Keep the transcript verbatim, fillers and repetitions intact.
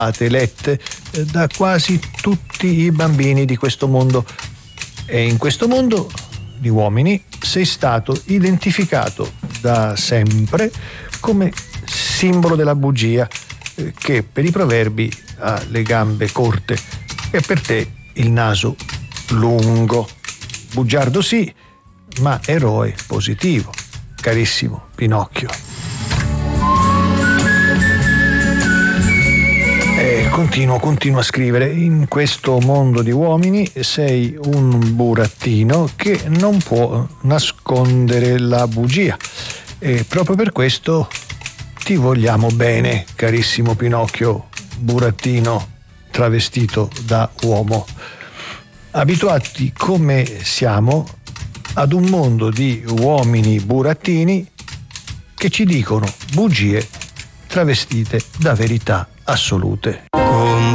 lette da quasi tutti i bambini di questo mondo. E in questo mondo di uomini sei stato identificato da sempre come simbolo della bugia, che per i proverbi ha le gambe corte e per te il naso lungo. Bugiardo sì, ma eroe positivo, carissimo Pinocchio. E continuo, continuo a scrivere. In questo mondo di uomini sei un burattino che non può nascondere la bugia. E proprio per questo ti vogliamo bene, carissimo Pinocchio, burattino travestito da uomo. Abituati come siamo ad un mondo di uomini burattini che ci dicono bugie travestite da verità assolute.